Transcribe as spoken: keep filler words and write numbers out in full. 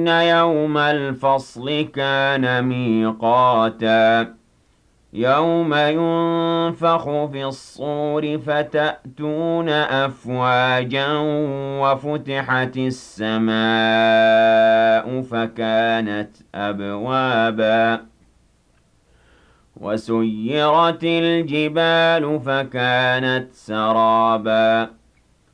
إِنَّ يَوْمَ الْفَصْلِ كَانَ مِيقَاتًا يَوْمَ يُنفَخُ فِي الصُّورِ فَتَأْتُونَ أَفْوَاجًا وَفُتِحَتِ السَّمَاءُ فَكَانَتْ أَبْوَابًا وَسُيِّرَتِ الْجِبَالُ فَكَانَتْ سَرَابًا